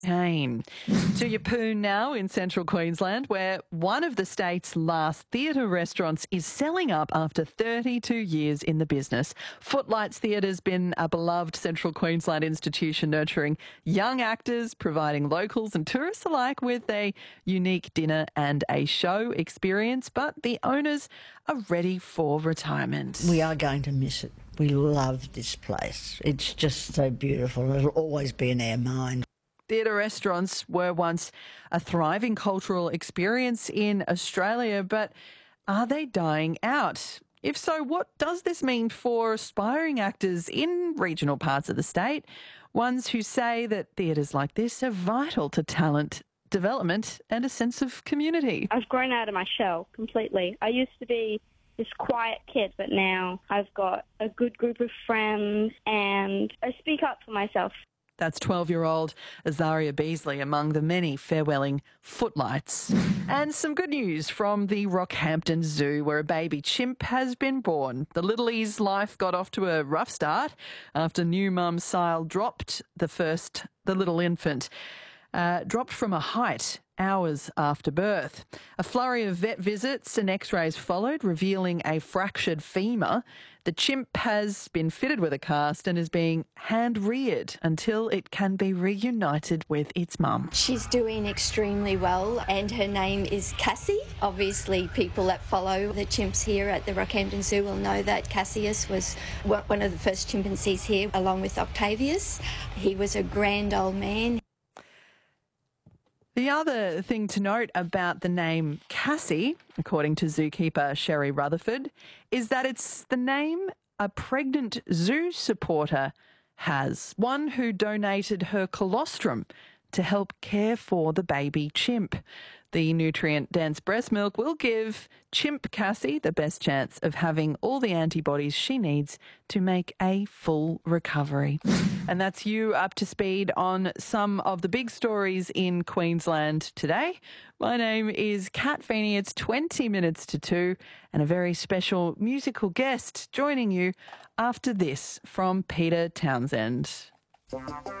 Kane. To Yeppoon now in central Queensland, where one of the state's last theatre restaurants is selling up after 32 years in the business. Footlights Theatre's been a beloved central Queensland institution nurturing young actors, providing locals and tourists alike with a unique dinner and a show experience, but the owners are ready for retirement. We are going to miss it. We love this place. It's just so beautiful. It'll always be in our mind. Theatre restaurants were once a thriving cultural experience in Australia, but are they dying out? If so, what does this mean for aspiring actors in regional parts of the state? Ones who say that theatres like this are vital to talent development and a sense of community. I've grown out of my shell completely. I used to be this quiet kid, but now I've got a good group of friends and I speak up for myself. That's 12-year-old Azaria Beasley among the many farewelling footlights. And some good news from the Rockhampton Zoo, where a baby chimp has been born. The little's life got off to a rough start after new mum Sile dropped the little infant. Dropped from a height hours after birth. A flurry of vet visits and x-rays followed, revealing a fractured femur. The chimp has been fitted with a cast and is being hand-reared until it can be reunited with its mum. She's doing extremely well and her name is Cassie. Obviously, people that follow the chimps here at the Rockhampton Zoo will know that Cassius was one of the first chimpanzees here, along with Octavius. He was a grand old man. The other thing to note about the name Cassie, according to zookeeper Sherry Rutherford, is that it's the name a pregnant zoo supporter has, one who donated her colostrum to help care for the baby chimp. The nutrient-dense breast milk will give chimp Cassie the best chance of having all the antibodies she needs to make a full recovery. And that's you up to speed on some of the big stories in Queensland today. My name is Kat Feeney. It's 20 minutes to 2 and a very special musical guest joining you after this from Peter Townsend.